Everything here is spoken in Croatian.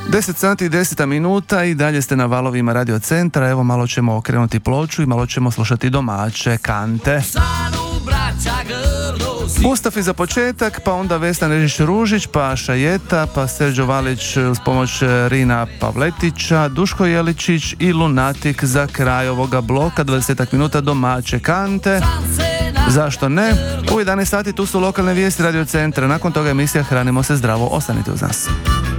10 sati i 10 minuta i dalje ste na valovima Radio Centra. Evo malo ćemo okrenuti ploču i malo ćemo slušati domaće kante. Mustafi za početak, pa onda Vesna Nežić-Ružić, pa Šajeta, pa Serđo Valić uz pomoć Rina Pavletića, Duško Jeličić i Lunatik za kraj ovoga bloka. 20 minuta domaće kante. Zašto ne? U 11 sati tu su lokalne vijesti Radio Centra. Nakon toga emisija Hranimo se zdravo. Ostanite uz nas.